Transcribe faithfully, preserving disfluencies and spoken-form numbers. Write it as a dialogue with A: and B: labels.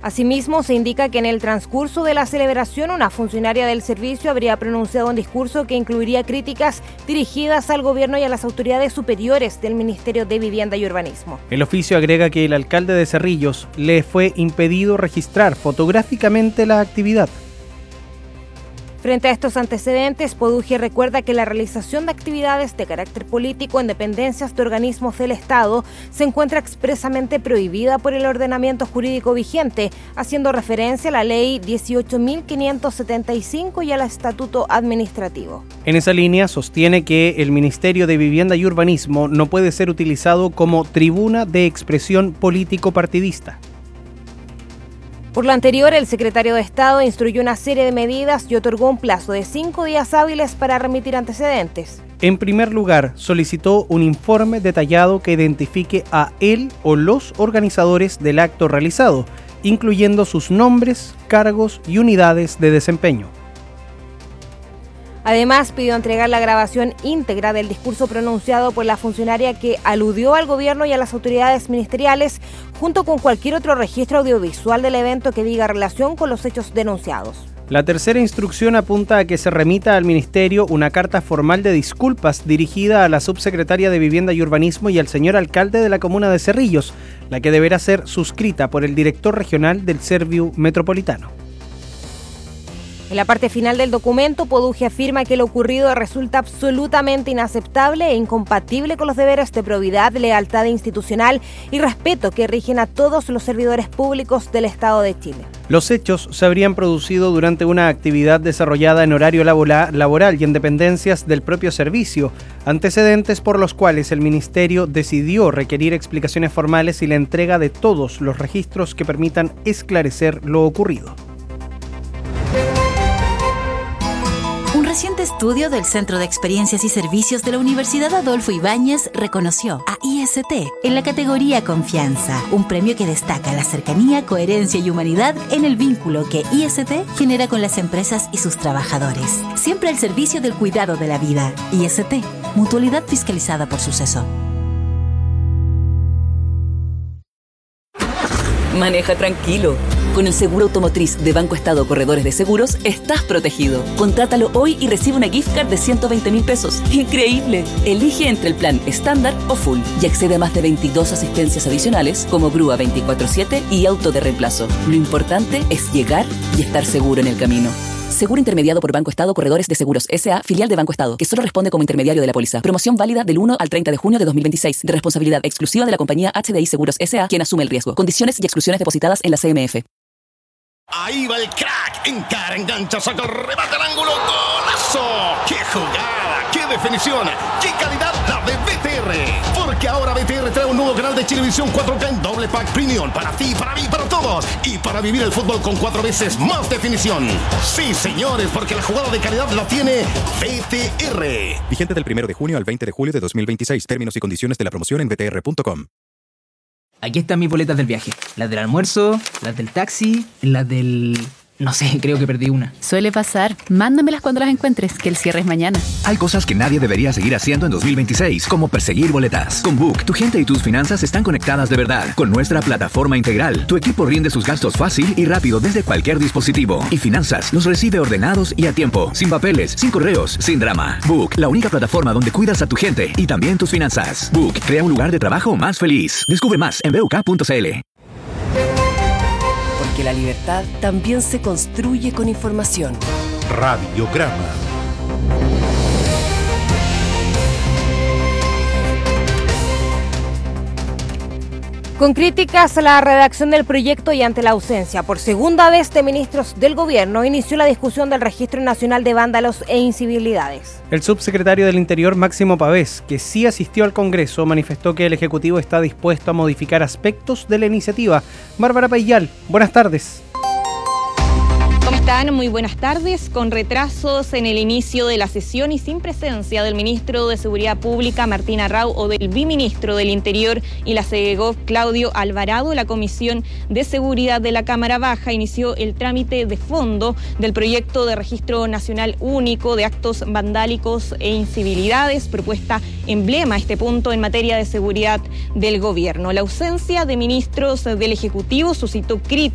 A: Asimismo, se indica que en el transcurso de la celebración, una funcionaria del servicio habría pronunciado un discurso que incluiría críticas dirigidas al gobierno y a las autoridades superiores del Ministerio de Vivienda y Urbanismo.
B: El oficio agrega que el alcalde de Cerrillos le fue impedido registrar fotográficamente la actividad.
A: Frente a estos antecedentes, Poduje recuerda que la realización de actividades de carácter político en dependencias de organismos del Estado se encuentra expresamente prohibida por el ordenamiento jurídico vigente, haciendo referencia a la Ley dieciocho mil quinientos setenta y cinco y al Estatuto Administrativo.
B: En esa línea, sostiene que el Ministerio de Vivienda y Urbanismo no puede ser utilizado como tribuna de expresión político-partidista.
A: Por lo anterior, el secretario de Estado instruyó una serie de medidas y otorgó un plazo de cinco días hábiles para remitir antecedentes.
B: En primer lugar, solicitó un informe detallado que identifique a él o los organizadores del acto realizado, incluyendo sus nombres, cargos y unidades de desempeño.
A: Además, pidió entregar la grabación íntegra del discurso pronunciado por la funcionaria que aludió al gobierno y a las autoridades ministeriales, junto con cualquier otro registro audiovisual del evento que diga relación con los hechos denunciados.
B: La tercera instrucción apunta a que se remita al Ministerio una carta formal de disculpas dirigida a la subsecretaria de Vivienda y Urbanismo y al señor alcalde de la comuna de Cerrillos, la que deberá ser suscrita por el director regional del Serviu Metropolitano.
A: En la parte final del documento, Poduje afirma que lo ocurrido resulta absolutamente inaceptable e incompatible con los deberes de probidad, lealtad institucional y respeto que rigen a todos los servidores públicos del Estado de Chile.
B: Los hechos se habrían producido durante una actividad desarrollada en horario laboral y en dependencias del propio servicio, antecedentes por los cuales el Ministerio decidió requerir explicaciones formales y la entrega de todos los registros que permitan esclarecer lo ocurrido.
C: Un reciente estudio del Centro de Experiencias y Servicios de la Universidad Adolfo Ibáñez reconoció a I S T en la categoría Confianza, un premio que destaca la cercanía, coherencia y humanidad en el vínculo que I S T genera con las empresas y sus trabajadores. Siempre al servicio del cuidado de la vida. I S T, mutualidad fiscalizada por Suceso.
D: Maneja tranquilo. Con el seguro automotriz de Banco Estado Corredores de Seguros, estás protegido. Contrátalo hoy y recibe una gift card de ciento veinte mil pesos. ¡Increíble! Elige entre el plan estándar o full y accede a más de veintidós asistencias adicionales como grúa veinticuatro siete y auto de reemplazo. Lo importante es llegar y estar seguro en el camino. Seguro intermediado por Banco Estado Corredores de Seguros S A, filial de Banco Estado, que solo responde como intermediario de la póliza. Promoción válida del uno al treinta de junio de dos mil veintiséis, de responsabilidad exclusiva de la compañía H D I Seguros S A, quien asume el riesgo. Condiciones y exclusiones depositadas en la C M F.
E: Ahí va el crack, encara, engancha, saca el remate al ángulo, ¡golazo! ¡Qué jugada! ¡Qué definición! ¡Qué calidad la de B T R! Porque ahora B T R trae un nuevo canal de Chilevisión cuatro K en doble pack premium para ti, para mí, para todos y para vivir el fútbol con cuatro veces más definición. Sí, señores, porque la jugada de calidad la tiene B T R.
F: Vigente del primero de junio al veinte de julio de dos mil veintiséis. Términos y condiciones de la promoción en b t r punto com.
G: Aquí están mis boletas del viaje. Las del almuerzo, las del taxi, las del... No sé, creo que perdí una.
H: Suele pasar. Mándamelas cuando las encuentres, que el cierre es mañana.
I: Hay cosas que nadie debería seguir haciendo en dos mil veintiséis, como perseguir boletas. Con Book, tu gente y tus finanzas están conectadas de verdad. Con nuestra plataforma integral, tu equipo rinde sus gastos fácil y rápido desde cualquier dispositivo. Y Finanzas los recibe ordenados y a tiempo. Sin papeles, sin correos, sin drama. Book, la única plataforma donde cuidas a tu gente y también tus finanzas. Book, crea un lugar de trabajo más feliz. Descubre más en b u k punto c l.
J: Que la libertad también se construye con información.
K: Radiograma.
A: Con críticas a la redacción del proyecto y ante la ausencia por segunda vez de ministros del gobierno, inició la discusión del Registro Nacional de Vándalos e Incivilidades.
B: El subsecretario del Interior, Máximo Pavés, que sí asistió al Congreso, manifestó que el Ejecutivo está dispuesto a modificar aspectos de la iniciativa. Bárbara Payal, buenas tardes.
L: ¿Cómo están? Muy buenas tardes. Con retrasos en el inicio de la sesión y sin presencia del ministro de Seguridad Pública, Martín Arrau, o del viceministro del Interior y la SEGOV, Claudio Alvarado, la Comisión de Seguridad de la Cámara Baja inició el trámite de fondo del proyecto de Registro Nacional Único de Actos Vandálicos e Incivilidades, propuesta emblema a este punto en materia de seguridad del gobierno. La ausencia de ministros del Ejecutivo suscitó críticas